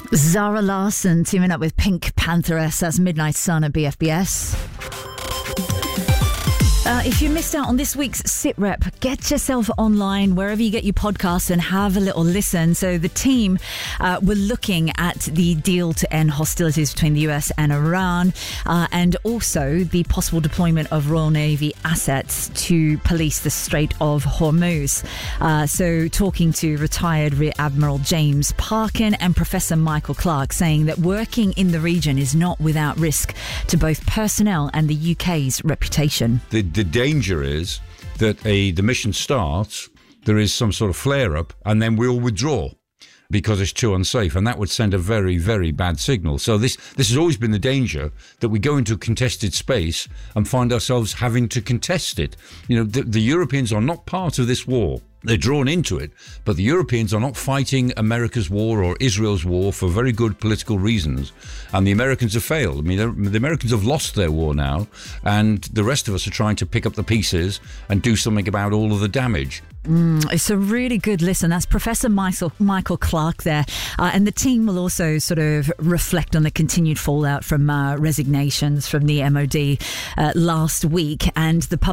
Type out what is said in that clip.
Zara Larsson teaming up with Pink Pantheress. That's Midnight Sun at BFBS. If you missed out on this week's SitRep, get yourself online wherever you get your podcasts and have a little listen. So the team were looking at the deal to end hostilities between the US and Iran, and also the possible deployment of Royal Navy assets to police the Strait of Hormuz. So talking to retired Rear Admiral James Parkin and Professor Michael Clark, saying that working in the region is not without risk to both personnel and the UK's reputation. The danger is that the mission starts, there is some sort of flare-up, and then we'll withdraw because it's too unsafe, and that would send a very, very bad signal. So this has always been the danger, that we go into a contested space and find ourselves having to contest it. You know, the Europeans are not part of this war. They're drawn into it, but the Europeans are not fighting America's war or Israel's war for very good political reasons. And the Americans have failed. I mean, the Americans have lost their war now, and the rest of us are trying to pick up the pieces and do something about all of the damage. It's a really good listen. That's Professor Michael Clark there. And the team will also sort of reflect on the continued fallout from resignations from the MOD last week, and the